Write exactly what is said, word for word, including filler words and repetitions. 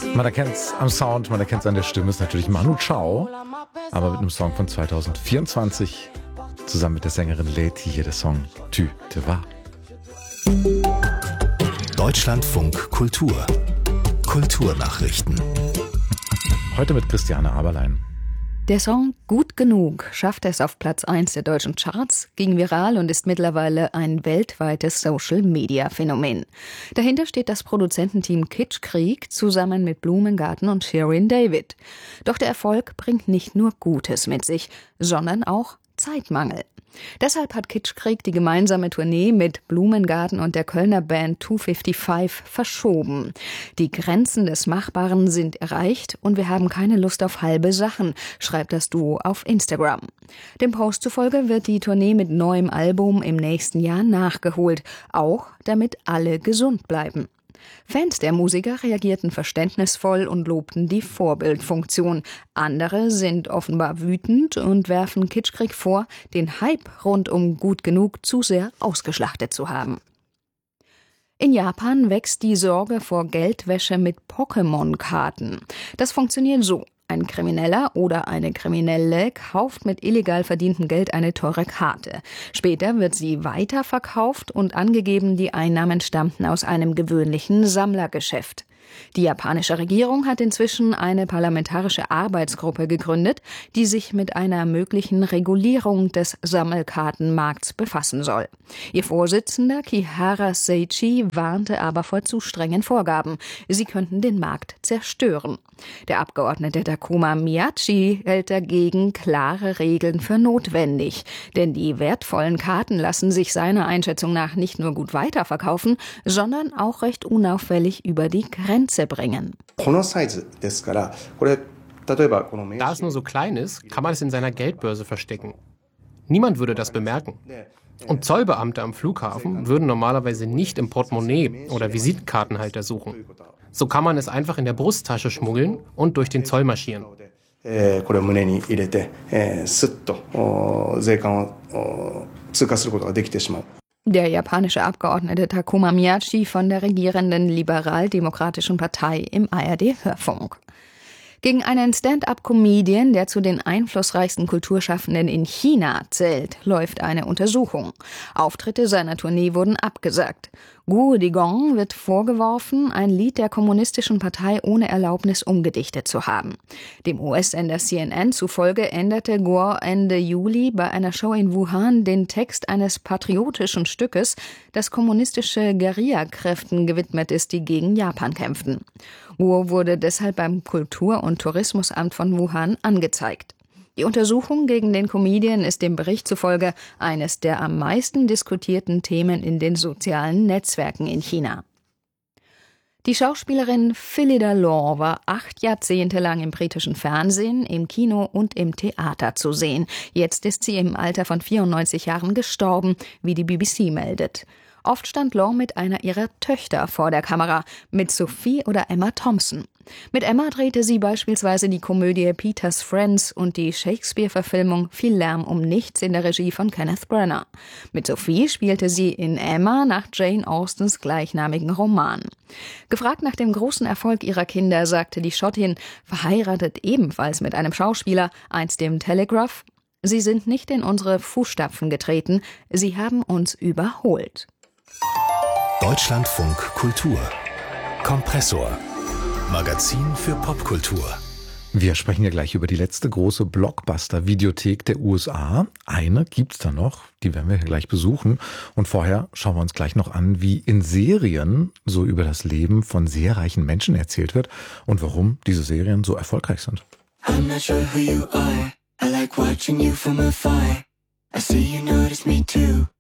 Man erkennt es am Sound, man erkennt es an der Stimme, ist natürlich Manu Chao, aber mit einem Song von zwanzig vierundzwanzig, zusammen mit der Sängerin Leti, hier der Song Tu te vas. Deutschlandfunk Kultur. Kulturnachrichten. Heute mit Christiane Aberlein. Der Song Gut genug schafft es auf Platz eins der deutschen Charts, ging viral und ist mittlerweile ein weltweites Social-Media-Phänomen. Dahinter steht das Produzententeam Kitschkrieg zusammen mit Blumengarten und Shirin David. Doch der Erfolg bringt nicht nur Gutes mit sich, sondern auch Zeitmangel. Deshalb hat Kitschkrieg die gemeinsame Tournee mit Blumengarten und der Kölner Band zweihundertfünfundfünfzig verschoben. Die Grenzen des Machbaren sind erreicht und wir haben keine Lust auf halbe Sachen, schreibt das Duo auf Instagram. Dem Post zufolge wird die Tournee mit neuem Album im nächsten Jahr nachgeholt, auch damit alle gesund bleiben. Fans der Musiker reagierten verständnisvoll und lobten die Vorbildfunktion. Andere sind offenbar wütend und werfen Kitschkrieg vor, den Hype rund um Gut genug zu sehr ausgeschlachtet zu haben. In Japan wächst die Sorge vor Geldwäsche mit Pokémon-Karten. Das funktioniert so. Ein Krimineller oder eine Kriminelle kauft mit illegal verdientem Geld eine teure Karte. Später wird sie weiterverkauft und angegeben, die Einnahmen stammten aus einem gewöhnlichen Sammlergeschäft. Die japanische Regierung hat inzwischen eine parlamentarische Arbeitsgruppe gegründet, die sich mit einer möglichen Regulierung des Sammelkartenmarkts befassen soll. Ihr Vorsitzender Kihara Seichi warnte aber vor zu strengen Vorgaben. Sie könnten den Markt zerstören. Der Abgeordnete Takuma Miyachi hält dagegen klare Regeln für notwendig. Denn die wertvollen Karten lassen sich seiner Einschätzung nach nicht nur gut weiterverkaufen, sondern auch recht unauffällig über die Grenze bringen. Da es nur so klein ist, kann man es in seiner Geldbörse verstecken. Niemand würde das bemerken. Und Zollbeamte am Flughafen würden normalerweise nicht im Portemonnaie oder Visitenkartenhalter suchen. So kann man es einfach in der Brusttasche schmuggeln und durch den Zoll marschieren. Der japanische Abgeordnete Takuma Miyachi von der regierenden Liberal-Demokratischen Partei im A R D-Hörfunk. Gegen einen Stand-up-Comedian, der zu den einflussreichsten Kulturschaffenden in China zählt, läuft eine Untersuchung. Auftritte seiner Tournee wurden abgesagt. Guo Digong wird vorgeworfen, ein Lied der kommunistischen Partei ohne Erlaubnis umgedichtet zu haben. Dem U S-Sender C N N zufolge änderte Guo Ende Juli bei einer Show in Wuhan den Text eines patriotischen Stückes, das kommunistische Guerillakräften gewidmet ist, die gegen Japan kämpften. Guo wurde deshalb beim Kultur- und Tourismusamt von Wuhan angezeigt. Die Untersuchung gegen den Comedian ist dem Bericht zufolge eines der am meisten diskutierten Themen in den sozialen Netzwerken in China. Die Schauspielerin Phillida Law war acht Jahrzehnte lang im britischen Fernsehen, im Kino und im Theater zu sehen. Jetzt ist sie im Alter von vierundneunzig Jahren gestorben, wie die B B C meldet. Oft stand Law mit einer ihrer Töchter vor der Kamera, mit Sophie oder Emma Thompson. Mit Emma drehte sie beispielsweise die Komödie Peter's Friends und die Shakespeare-Verfilmung Viel Lärm um nichts in der Regie von Kenneth Branagh. Mit Sophie spielte sie in Emma nach Jane Austens gleichnamigen Roman. Gefragt nach dem großen Erfolg ihrer Kinder, sagte die Schottin, verheiratet ebenfalls mit einem Schauspieler, einst dem Telegraph: Sie sind nicht in unsere Fußstapfen getreten, sie haben uns überholt. Deutschlandfunk Kultur. Kompressor. Magazin für Popkultur. Wir sprechen ja gleich über die letzte große Blockbuster-Videothek der U S A. Eine gibt's da noch, die werden wir gleich besuchen. Und vorher schauen wir uns gleich noch an, wie in Serien so über das Leben von sehr reichen Menschen erzählt wird und warum diese Serien so erfolgreich sind. I'm not sure who you are. I like watching you from afar. I see you notice me too.